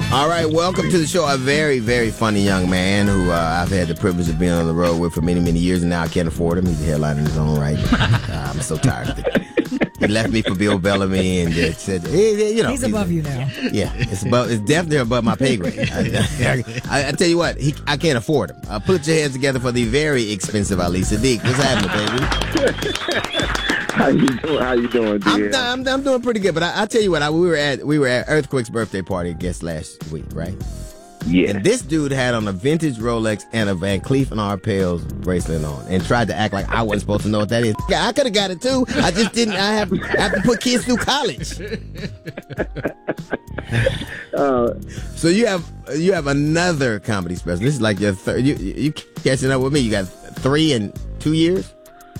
All right, welcome to the show. A very, very funny young man who I've had the privilege of being on the road with for many, many years, and now I can't afford him. He's a headliner in his own right. I'm so tired of it. He left me for Bill Bellamy and said, he's above you now. Yeah, it's definitely above my pay grade. I tell you what, I can't afford him. Put your hands together for the very expensive Ali Siddiq. What's happening, baby? How you doing, dear? I'm doing pretty good, but I tell you what, we were at Earthquake's birthday party, I guess, last week, right? Yeah. And this dude had on a vintage Rolex and a Van Cleef and Arpels bracelet on, and tried to act like I wasn't supposed to know what that is. Yeah, I could have got it too. I just didn't. I have to put kids through college. So you have another comedy special. This is like your third. You catching up with me? You got 3 in 2 years?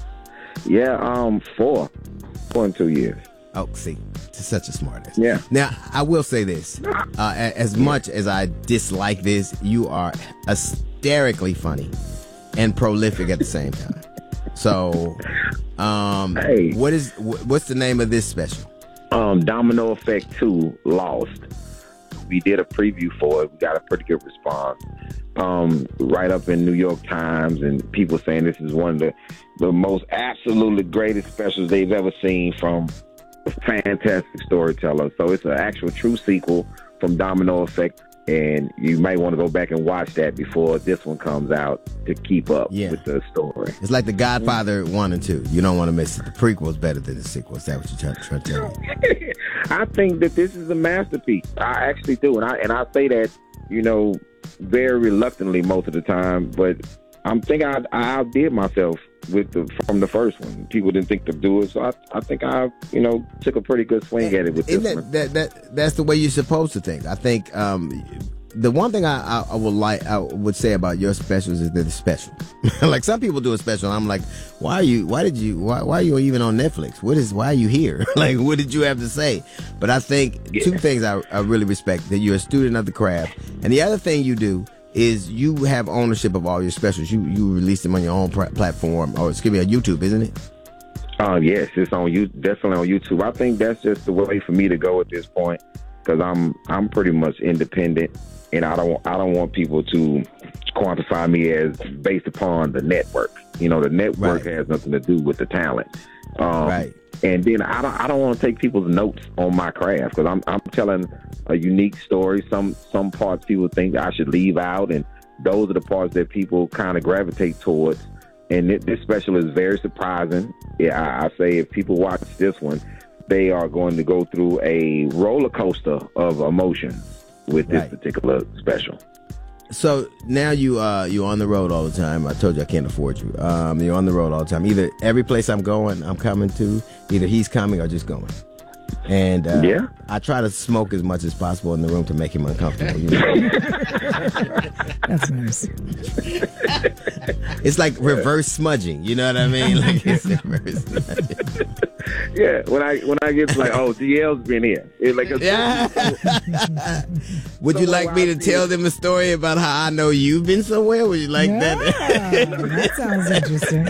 Yeah, 4 in 2 years. Oh, see, such a smartass. Yeah. Now, I will say this. As much as I dislike this, you are hysterically funny and prolific at the same time. So, hey. What's the name of this special? Domino Effect 2, Lost. We did a preview for it. We got a pretty good response. Right up in New York Times, and people saying this is one of the most absolutely greatest specials they've ever seen from a fantastic storyteller. So it's an actual true sequel from Domino Effect, and you might want to go back and watch that before this one comes out to keep up with the story. It's like The Godfather 1 and 2. You don't want to miss it. The prequel is better than the sequel. Is that what you're trying to tell me? I think that this is a masterpiece. I actually do, and I say that, very reluctantly most of the time, but I'm thinking I outdid myself from the first one. People didn't think to do it, so I think I took a pretty good swing at it with this one. That's the way you're supposed to think. I think the one thing I would say about your specials is that it's special. Like some people do a special, and I'm like, why are you even on Netflix? Why are you here? Like, what did you have to say? But I think two things I really respect: that you're a student of the craft, and the other thing you do is you have ownership of all your specials. You release them on your own platform, or it's gonna be on YouTube, isn't it? Yes, it's on you, definitely on YouTube. I think that's just the way for me to go at this point, because I'm pretty much independent, and I don't want people to quantify me as based upon the network. The network has nothing to do with the talent. Right. And then I don't want to take people's notes on my craft, because I'm telling a unique story. Some parts people think I should leave out, and those are the parts that people kind of gravitate towards. And this special is very surprising. Yeah, I say if people watch this one, they are going to go through a roller coaster of emotions with this particular special. So now you're on the road all the time. I told you I can't afford you. You're on the road all the time. Either every place I'm coming to. Either he's coming or just going. And I try to smoke as much as possible in the room to make him uncomfortable. That's nice. It's like reverse smudging. You know what I mean? Like it's reverse smudging. Yeah, when I get like, DL's been here. It's like Would you like me to tell them a story about how I know you've been somewhere? Would you like that? That sounds interesting.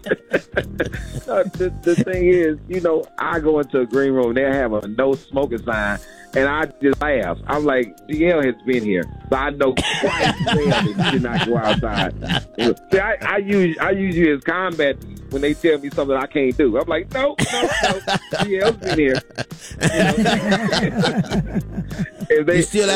The thing is, I go into a green room, they have a no smoking sign, and I just laugh. I'm like, DL has been here, so I know quite well that you did not go outside. See, I use you as combat when they tell me something I can't do. I'm like, no, DL's been here. If they, you still